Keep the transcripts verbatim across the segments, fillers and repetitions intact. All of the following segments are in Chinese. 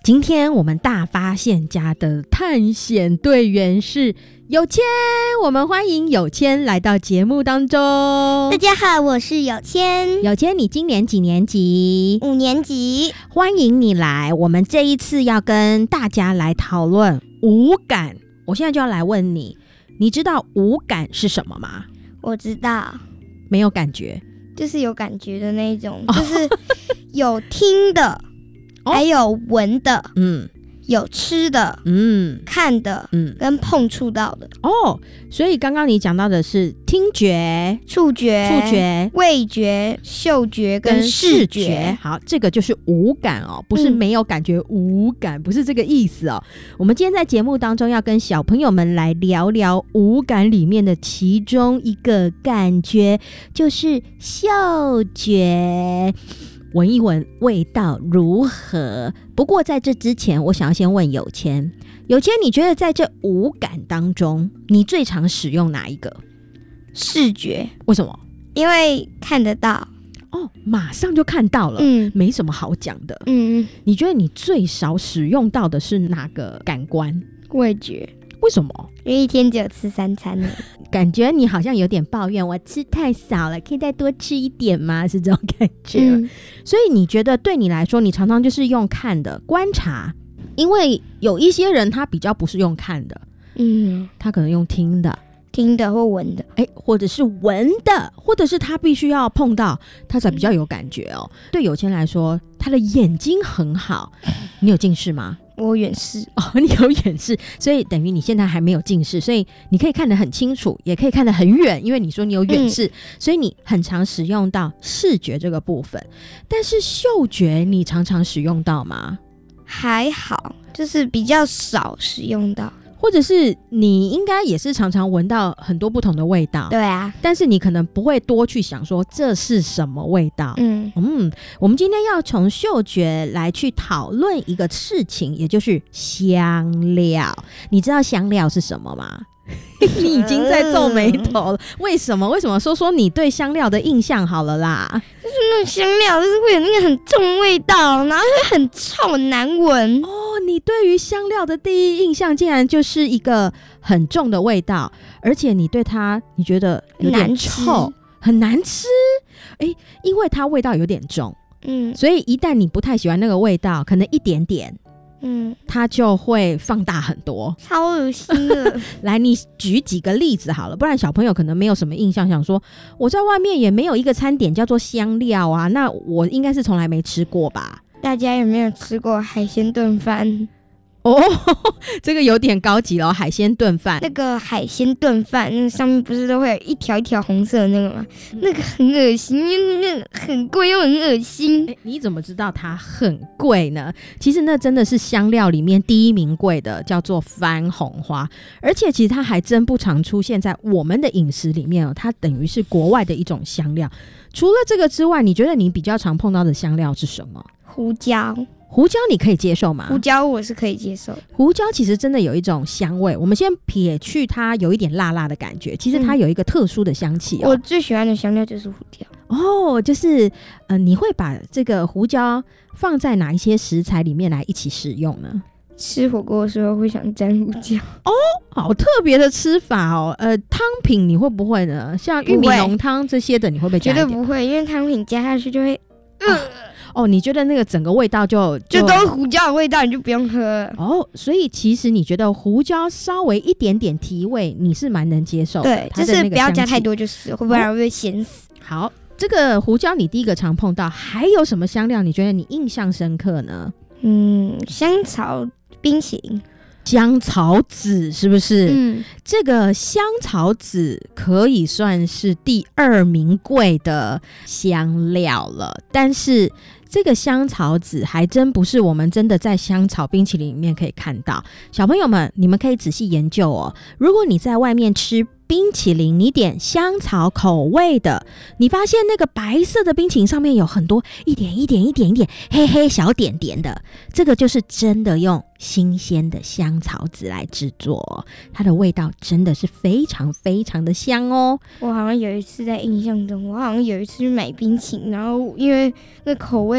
今天我们大发现家的探险队员是有谦，我们欢迎有谦来到节目当中。 大家好，我是有谦。 有谦，你今年几年级？ 五年级。 欢迎你来，我们这一次要跟大家来讨论五感。我现在就要来问你，你知道五感是什么吗？ 我知道。 没有感觉？就是有感觉的那一种，哦、就是有听的。哦、还有闻的，嗯，有吃的，嗯，看的，嗯，跟碰触到的。 哦，所以刚刚你讲到的是听觉、 触觉、 触觉、 味觉、嗅觉跟视觉。视觉好，这个就是五感哦，不是没有感觉、嗯、五感，不是这个意思哦。我们今天在节目当中要跟小朋友们来聊聊五感里面的其中一个感觉，就是嗅觉。闻一闻味道如何？不过在这之前，我想要先问有谦，有谦，你觉得在这五感当中，你最常使用哪一个？ 视觉。 为什么？ 因为看得到。 哦，马上就看到了，嗯，没什么好讲的。嗯，你觉得你最少使用到的是哪个感官？ 味觉。 为什么？ 因为一天只有吃三餐呢。 感觉你好像有点抱怨，我吃太少了，可以再多吃一点吗？是这种感觉、嗯、所以你觉得对你来说，你常常就是用看的观察，因为有一些人他比较不是用看的，嗯，他可能用听的， 听的或闻的， 哎，或者是闻的，或者是他必须要碰到他才比较有感觉哦。嗯、对有谦来说，他的眼睛很好，你有近视吗？ 我远视哦，你有远视，所以等于你现在还没有近视，所以你可以看得很清楚，也可以看得很远，因为你说你有远视、嗯、所以你很常使用到视觉这个部分。但是嗅觉你常常使用到吗？ 还好，就是比较少使用到。 或者是你应该也是常常闻到很多不同的味道。 对啊， 但是你可能不会多去想说这是什么味道。嗯嗯，我们今天要从嗅觉来去讨论一个事情，也就是香料。你知道香料是什么吗？你已经在皱眉头了，为什么？为什么？说说你对香料的印象好了啦。 就是那种香料，就是会有那个很重的味道，然后会很臭，很难闻。 哦，你对于香料的第一印象竟然就是一个很重的味道，而且你对它，你觉得有点臭，很难吃。哎，因为它味道有点重，嗯，所以一旦你不太喜欢那个味道，可能一点点。嗯，它就会放大很多， 超恶心的。 来，你举几个例子好了，不然小朋友可能没有什么印象，想说我在外面也没有一个餐点叫做香料啊，那我应该是从来没吃过吧？ 大家有没有吃过海鲜炖饭？ 哦，这个有点高级了，海鲜炖饭。 那个海鲜炖饭，那上面不是都会有一条一条红色的那个吗？嗯、那个很恶心，那个很贵又很恶心。 欸、你怎么知道它很贵呢？其实那真的是香料里面第一名贵的，叫做番红花。而且其实它还真不常出现在我们的饮食里面哦，它等于是国外的一种香料。除了这个之外，你觉得你比较常碰到的香料是什么？ 胡椒。 胡椒你可以接受吗？ 胡椒我是可以接受。 胡椒其实真的有一种香味，我们先撇去它有一点辣辣的感觉，其实它有一个特殊的香气哦。 我最喜欢的香料就是胡椒。 哦，就是呃，你会把这个胡椒放在哪一些食材里面来一起使用呢？ 吃火锅的时候会想沾胡椒。 哦，好特别的吃法哦。呃，汤品你会不会呢？像玉米浓汤这些的，你会不会加一点？ 绝对不会，因为汤品加下去就会呃。 哦，你觉得那个整个味道就就, 就都是胡椒的味道，你就不用喝了。 哦，所以其实你觉得胡椒稍微一点点提味，你是蛮能接受的。 对，就是不要加太多，就是会不然会咸死。 哦、好，这个胡椒你第一个常碰到，还有什么香料你觉得你印象深刻呢？ 嗯，香草冰淇淋。 香草籽是不是？嗯，这个香草籽可以算是第二名贵的香料了，但是这个香草籽还真不是我们真的在香草冰淇淋里面可以看到。小朋友们，你们可以仔细研究哦。如果你在外面吃冰淇淋，你点香草口味的，你发现那个白色的冰淇淋上面有很多一点一点一点一点黑黑小点点的，这个就是真的用新鲜的香草籽来制作，它的味道真的是非常非常的香哦。 我好像有一次在印象中，我好像有一次去买冰淇淋，然后因为那口味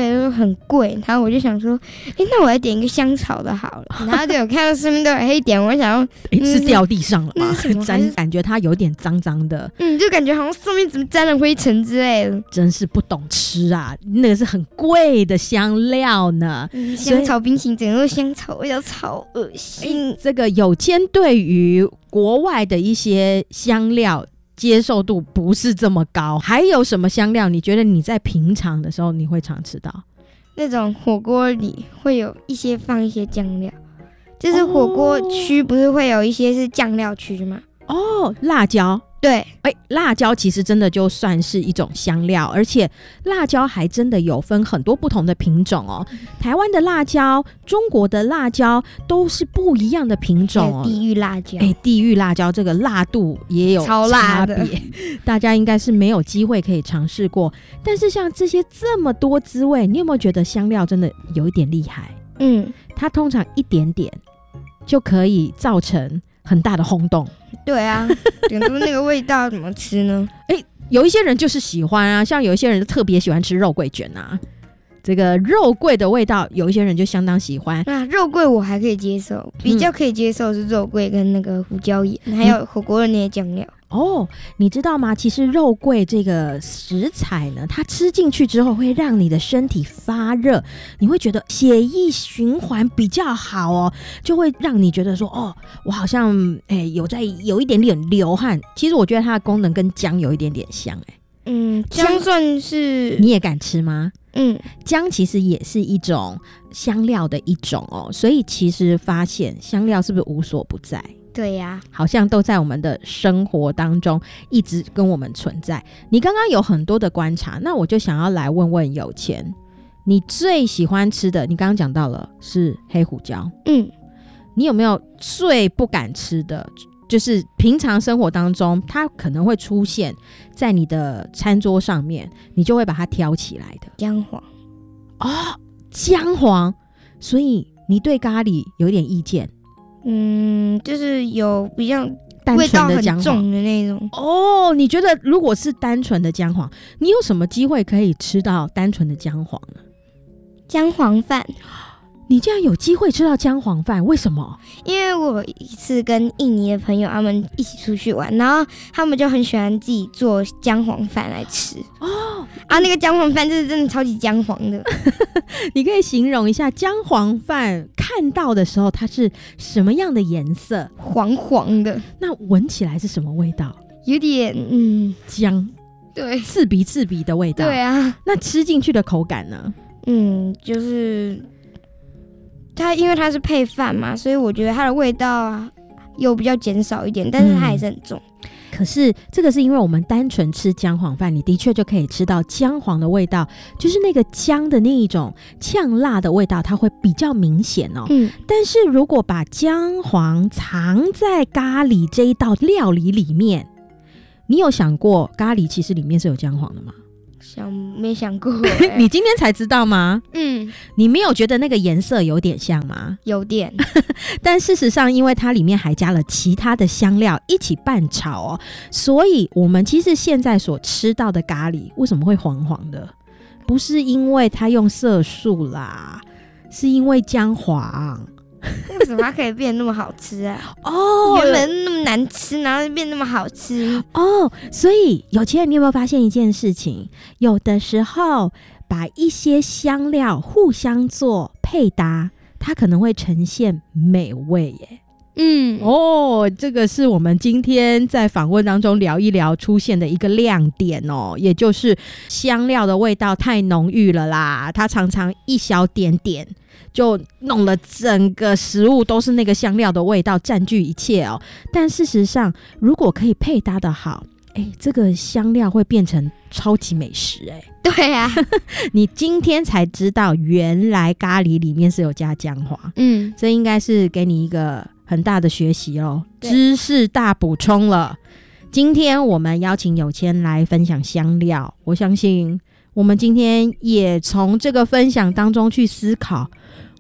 味很贵，然后我就想说，哎，那我来点一个香草的好了。然后就有看到上面都有黑点，我想要， 哎，是掉地上了吗？沾，感觉它有点脏脏的， 嗯，就感觉好像上面怎么沾了灰尘之类的。 真是不懂吃啊，那个是很贵的香料呢。 嗯、香草冰淇淋整个香草味道超恶心。 这个有谦对于国外的一些香料接受度不是这么高。还有什么香料你觉得你在平常的时候你会常吃到？ 那种火锅里会有一些放一些酱料，就是火锅区不是会有一些是酱料区吗？ 哦，辣椒。 对， 哎，辣椒其实真的就算是一种香料，而且辣椒还真的有分很多不同的品种哦。台湾的辣椒、中国的辣椒都是不一样的品种哦。 地狱辣椒， 哎，地狱辣椒这个辣度也有超辣的， 大家应该是没有机会可以尝试过。但是像这些这么多滋味，你有没有觉得香料真的有一点厉害？嗯，它通常一点点就可以造成很大的轰动。 对啊，点出那个味道怎么吃呢？ 哎，有一些人就是喜欢啊，像有一些人就特别喜欢吃肉桂卷啊。这个肉桂的味道，有一些人就相当喜欢。 啊，肉桂我还可以接受，比较可以接受是肉桂跟那个胡椒盐，嗯、还有火锅的那些酱料。 哦，你知道吗？其实肉桂这个食材呢，它吃进去之后会让你的身体发热，你会觉得血液循环比较好哦，就会让你觉得说，哦，我好像哎有在有一点点流汗。其实我觉得它的功能跟姜有一点点像，哎， 嗯，姜算是你也敢吃吗？ 嗯， 姜其实也是一种香料的一种哦，所以其实发现香料是不是无所不在？ 对呀、啊， 好像都在我们的生活当中一直跟我们存在。你刚刚有很多的观察，那我就想要来问问有谦，你最喜欢吃的，你刚刚讲到了是黑胡椒，嗯，你有没有最不敢吃的？就是平常生活当中它可能会出现在你的餐桌上面，你就会把它挑起来的。 姜黄哦，姜黄，所以你对咖喱有点意见？ 嗯，就是有比较单纯的姜黄味道很重的那种。 哦，你觉得如果是单纯的姜黄，你有什么机会可以吃到单纯的姜黄呢？ 姜黄饭。 你竟然有机会吃到姜黄饭，为什么？ 因为我一次跟印尼的朋友他们一起出去玩，然后他们就很喜欢自己做姜黄饭来吃哦。啊，那个姜黄饭就是真的超级姜黄的。 你可以形容一下姜黄饭看到的时候它是什么样的颜色？ 黄黄的。 那闻起来是什么味道？ 有点嗯姜， 对， 刺鼻刺鼻的味道。 对啊。 那吃进去的口感呢？ 嗯，就是它因为它是配饭嘛，所以我觉得它的味道又比较减少一点，但是它还是很重。 嗯，可是这个是因为我们单纯吃姜黄饭，你的确就可以吃到姜黄的味道，就是那个姜的那一种呛辣的味道，它会比较明显哦。嗯，但是如果把姜黄藏在咖喱这一道料理里面，你有想过咖喱其实里面是有姜黄的吗？ 想没想过、欸、 你今天才知道吗？ 嗯， 你没有觉得那个颜色有点像吗？ 有点。 但事实上因为它里面还加了其他的香料一起拌炒哦，所以我们其实现在所吃到的咖喱为什么会黄黄的，不是因为它用色素啦，是因为姜黄。 为什么它可以变那么好吃啊？哦，原本那么难吃，然后变那么好吃哦。所以有钱人，你有没有发现一件事情？有的时候把一些香料互相做配搭，它可能会呈现美味耶。嗯，哦，这个是我们今天在访问当中聊一聊出现的一个亮点哦，也就是香料的味道太浓郁了啦，它常常一小点点就弄了整个食物都是那个香料的味道占据一切哦。但事实上如果可以配搭的好，哎，这个香料会变成超级美食哎。 对啊。 你今天才知道原来咖喱里面是有加姜黄。嗯，这应该是给你一个很大的学习咯，知识大补充了。今天我们邀请有谦来分享香料，我相信我们今天也从这个分享当中去思考，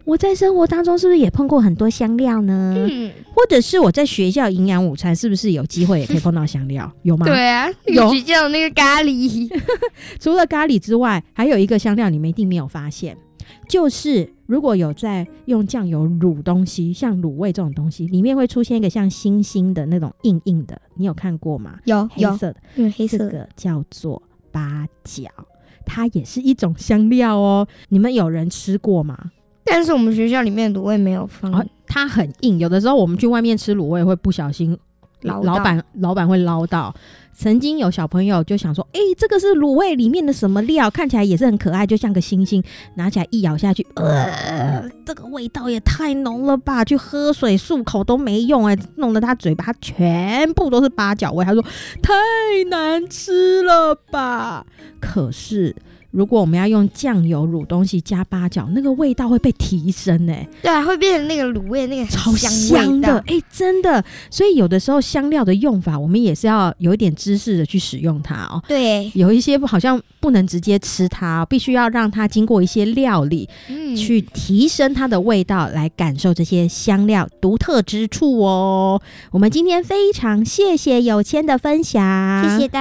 我在生活当中是不是也碰过很多香料呢？嗯，或者是我在学校营养午餐是不是有机会也可以碰到香料？有吗？ 对啊，有学校那个咖喱。 除了咖喱之外，还有一个香料你们一定没有发现，就是如果有在用酱油卤东西，像卤味这种东西，里面会出现一个像星星的那种硬硬的，你有看过吗？ 有， 黑色的， 嗯，黑色的， 这个叫做八角，它也是一种香料哦。你们有人吃过吗？ 但是我们学校里面的卤味没有放、哦、 它很硬，有的时候我们去外面吃卤味会不小心老板老板会捞到。曾经有小朋友就想说，哎、欸，这个是卤味里面的什么料，看起来也是很可爱，就像个星星，拿起来一咬下去，呃，这个味道也太浓了吧，去喝水漱口都没用，哎、欸，弄得他嘴巴全部都是八角味，他说太难吃了吧。可是如果我们要用酱油卤东西加八角，那个味道会被提升哎、欸， 对啊，会变成那个卤味那个超香的哎、欸，真的。所以有的时候香料的用法，我们也是要有一点知识的去使用它哦。 对， 有一些好像不能直接吃它、哦，必须要让它经过一些料理，嗯，去提升它的味道，来感受这些香料独特之处哦。我们今天非常谢谢有谦的分享， 谢谢大家。